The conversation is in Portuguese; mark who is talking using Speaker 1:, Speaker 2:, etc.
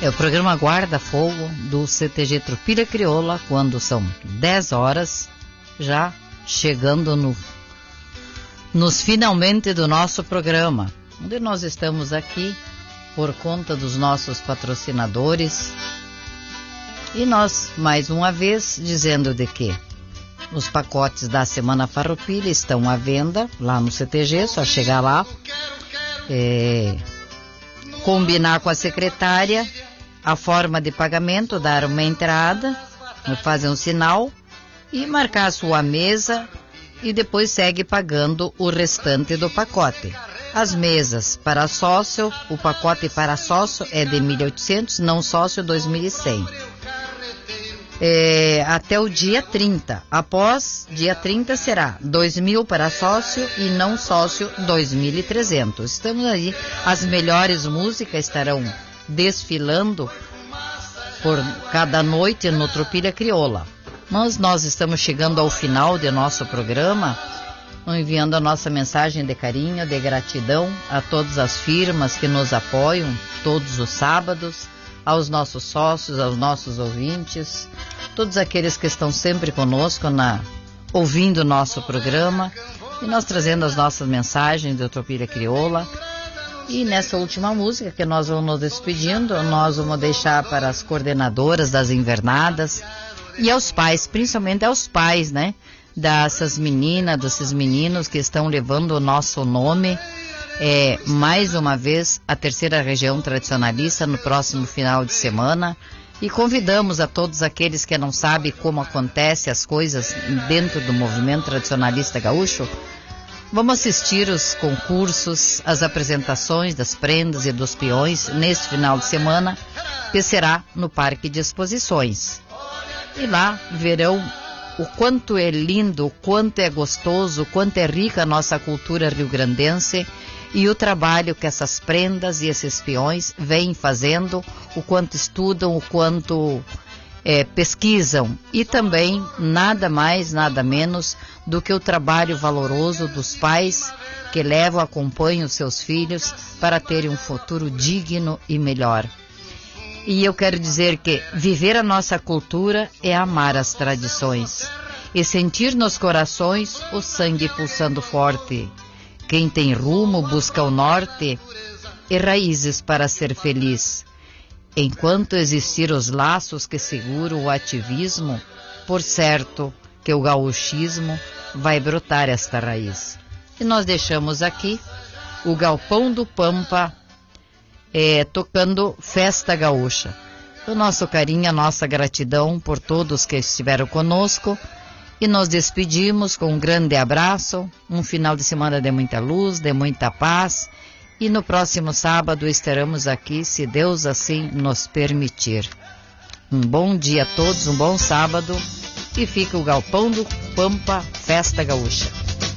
Speaker 1: É o programa Guarda Fogo do CTG Tropilha Crioula, quando são 10 horas, já chegando nos finalmente do nosso programa, onde nós estamos aqui por conta dos nossos patrocinadores. E nós, mais uma vez, dizendo de que os pacotes da Semana Farroupilha estão à venda lá no CTG, só chegar lá, combinar com a secretária a forma de pagamento, dar uma entrada, fazer um sinal e marcar a sua mesa e depois segue pagando o restante do pacote. As mesas para sócio, o pacote para sócio é de 1.800, não sócio 2.100. Até o dia 30. Após dia 30 será 2.000 para sócio e não sócio 2.300. Estamos aí, as melhores músicas estarão desfilando por cada noite no Tropilha Crioula. Mas nós estamos chegando ao final de nosso programa, enviando a nossa mensagem de carinho, de gratidão a todas as firmas que nos apoiam todos os sábados, aos nossos sócios, aos nossos ouvintes, todos aqueles que estão sempre conosco ouvindo o nosso programa, e nós trazendo as nossas mensagens do Tropilha Crioula. E nessa última música que nós vamos nos despedindo, nós vamos deixar para as coordenadoras das invernadas e aos pais, principalmente aos pais, né, dessas meninas, desses meninos que estão levando o nosso nome, mais uma vez, a terceira região tradicionalista no próximo final de semana. E convidamos a todos aqueles que não sabem como acontecem as coisas dentro do movimento tradicionalista gaúcho. Vamos assistir os concursos, as apresentações das prendas e dos peões nesse final de semana, que será no Parque de Exposições. E lá verão o quanto é lindo, o quanto é gostoso, o quanto é rica a nossa cultura rio-grandense e o trabalho que essas prendas e esses peões vêm fazendo, o quanto estudam, o quanto pesquisam, e também nada mais, nada menos do que o trabalho valoroso dos pais que levam, acompanham os seus filhos para terem um futuro digno e melhor. E eu quero dizer que viver a nossa cultura é amar as tradições e sentir nos corações o sangue pulsando forte. Quem tem rumo busca o norte e raízes para ser feliz. Enquanto existir os laços que seguram o ativismo, por certo que o gauchismo vai brotar esta raiz. E nós deixamos aqui o Galpão do Pampa tocando Festa Gaúcha. O nosso carinho, a nossa gratidão por todos que estiveram conosco, e nos despedimos com um grande abraço, um final de semana de muita luz, de muita paz, e no próximo sábado estaremos aqui, se Deus assim nos permitir. Um bom dia a todos, um bom sábado, e fica o Galpão do Pampa Festa Gaúcha.